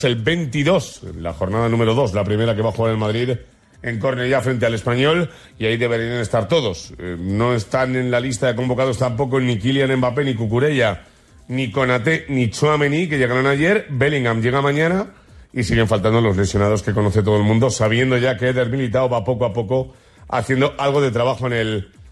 el 22, la jornada número 2, la primera que va a jugar el Madrid en Cornellá frente al Español, y ahí deberían estar todos. No están en la lista de convocados tampoco ni Kylian Mbappé, ni Cucurella, ni Konaté, ni Tchouaméni, que llegaron ayer. Bellingham llega mañana y siguen faltando los lesionados que conoce todo el mundo, sabiendo ya que Eder Militao va poco a poco haciendo algo de trabajo en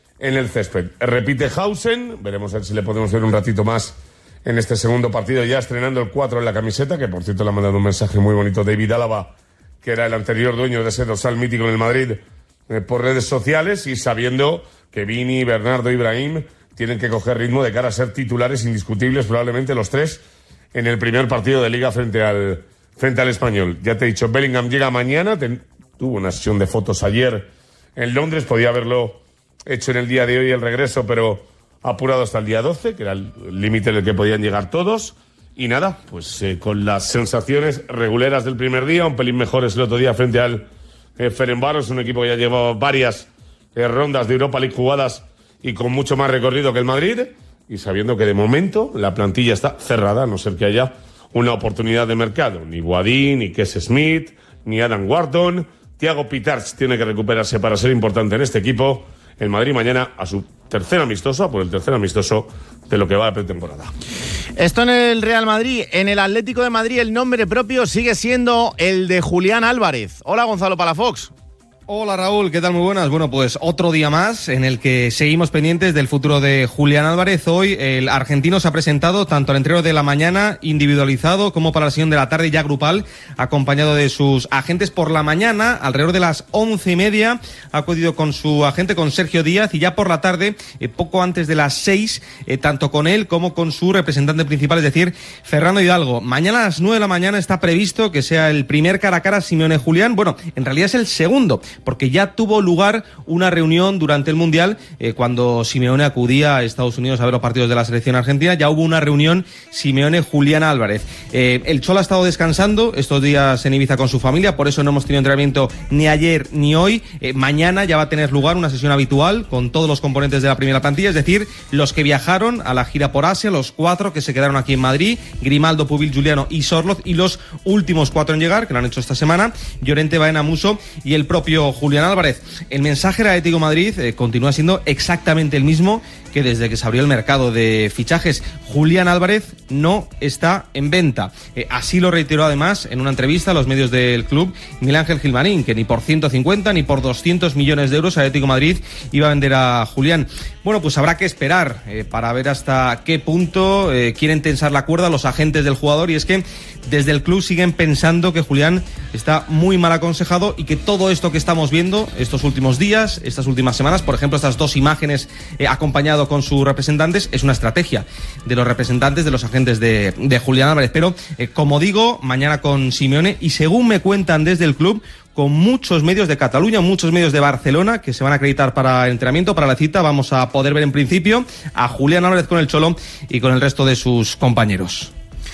el césped. Repite Hausen, veremos a ver si le podemos ver un ratito más en este segundo partido, ya estrenando el 4 en la camiseta, que por cierto le ha mandado un mensaje muy bonito David Álava, que era el anterior dueño de ese dorsal mítico en el Madrid, por redes sociales, y sabiendo que Vini, Bernardo y Brahim tienen que coger ritmo de cara a ser titulares indiscutibles, probablemente los tres, en el primer partido de Liga frente al Español. Ya te he dicho, Bellingham llega mañana, tuvo una sesión de fotos ayer en Londres, podía haberlo hecho en el día de hoy el regreso, pero apurado hasta el día 12, que era el límite en el que podían llegar todos. Y nada, pues con las sensaciones reguleras del primer día, un pelín mejores el otro día frente al Ferencváros, un equipo que ya llevaba varias rondas de Europa League jugadas y con mucho más recorrido que el Madrid, y sabiendo que de momento la plantilla está cerrada, a no ser que haya una oportunidad de mercado. Ni Boadí, ni Kes Smith, ni Adam Wharton. Thiago Pitarch tiene que recuperarse para ser importante en este equipo. El Madrid mañana a su tercer amistoso, por el tercer amistoso de lo que va de pretemporada. Esto en el Real Madrid. En el Atlético de Madrid el nombre propio sigue siendo el de Julián Álvarez. Hola, Gonzalo Palafox. Hola Raúl, ¿qué tal? Muy buenas. Bueno, pues otro día más en el que seguimos pendientes del futuro de Julián Álvarez. Hoy el argentino se ha presentado tanto al entreno de la mañana individualizado como para la sesión de la tarde ya grupal, acompañado de sus agentes. Por la mañana, alrededor de las 11:30, ha acudido con su agente, con Sergio Díaz, y ya por la tarde, poco antes de las 6, tanto con él como con su representante principal, es decir, Fernando Hidalgo. Mañana a las 9 de la mañana está previsto que sea el primer cara a cara Simeone-Julián. Bueno, en realidad es el segundo, porque ya tuvo lugar una reunión durante el Mundial, cuando Simeone acudía a Estados Unidos a ver los partidos de la selección argentina. Ya hubo una reunión Simeone-Julián Álvarez. El Cholo ha estado descansando estos días en Ibiza con su familia, por eso no hemos tenido entrenamiento ni ayer ni hoy. Mañana ya va a tener lugar una sesión habitual con todos los componentes de la primera plantilla, es decir, los que viajaron a la gira por Asia, los 4 que se quedaron aquí en Madrid: Grimaldo, Pubil, Juliano y Sorloz, y los últimos 4 en llegar, que lo han hecho esta semana: Llorente, Baena, Musso y el propio Julián Álvarez. El mensaje del Atlético de Madrid continúa siendo exactamente el mismo que desde que se abrió el mercado de fichajes. Julián Álvarez no está en venta. Así lo reiteró además en una entrevista a los medios del club Miguel Ángel Gilmarín, que ni por 150 ni por 200 millones de euros el Atlético de Madrid iba a vender a Julián. Bueno, pues habrá que esperar para ver hasta qué punto quieren tensar la cuerda los agentes del jugador, y es que desde el club siguen pensando que Julián está muy mal aconsejado y que todo esto que estamos viendo estos últimos días, estas últimas semanas, por ejemplo estas 2 imágenes acompañado con sus representantes, es una estrategia de los representantes, de los agentes de Julián Álvarez. Pero como digo, mañana con Simeone, y según me cuentan desde el club, con muchos medios de Cataluña, muchos medios de Barcelona que se van a acreditar para el entrenamiento, para la cita, vamos a poder ver en principio a Julián Álvarez con el Cholo y con el resto de sus compañeros.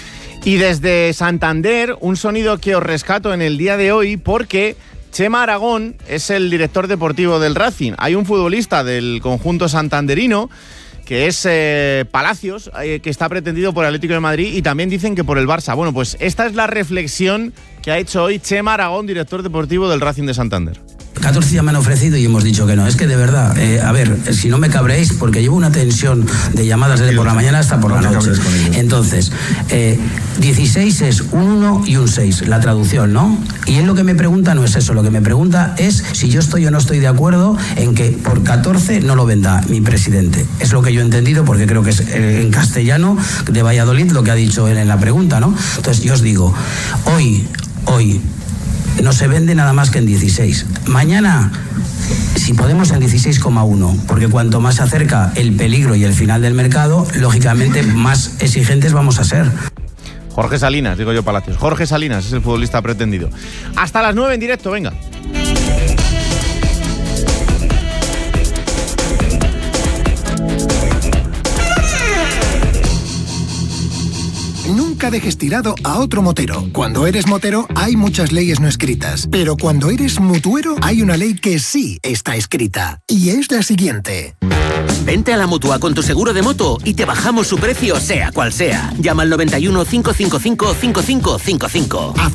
Y desde Santander, un sonido que os rescato en el día de hoy, porque Chema Aragón es el director deportivo del Racing. Hay un futbolista del conjunto santanderino que es Palacios, que está pretendido por el Atlético de Madrid, y también dicen que por el Barça. Bueno, pues esta es la reflexión que ha hecho hoy Chema Aragón, director deportivo del Racing de Santander. 14 ya me han ofrecido y hemos dicho que no. Es que de verdad, a ver, si no me cabréis, porque llevo una tensión de llamadas desde por la mañana hasta por la noche. Entonces, 16 es un 1 y un 6, la traducción, ¿no? Y él lo que me pregunta no es eso, lo que me pregunta es si yo estoy o no estoy de acuerdo en que por 14 no lo venda mi presidente. Es lo que yo he entendido, porque creo que es en castellano de Valladolid lo que ha dicho él en la pregunta, ¿no? Entonces yo os digo, hoy no se vende nada más que en 16. Mañana, si podemos, en 16,1, porque cuanto más se acerca el peligro y el final del mercado, lógicamente más exigentes vamos a ser. Jorge Salinas, digo yo Palacios. Jorge Salinas es el futbolista pretendido. Hasta las 9 en directo, venga. nunca dejes tirado a otro motero. Cuando eres motero hay muchas leyes no escritas, pero cuando eres mutuero hay una ley que sí está escrita, y es la siguiente. Vente a la Mutua con tu seguro de moto y te bajamos su precio sea cual sea. Llama al 91 555 5555.